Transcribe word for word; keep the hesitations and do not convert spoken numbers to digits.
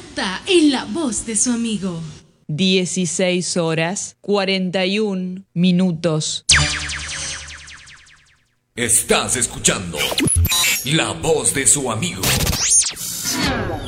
exacta en la voz de su amigo. dieciséis horas cuarenta y un minutos. Estás escuchando La Voz de su Amigo.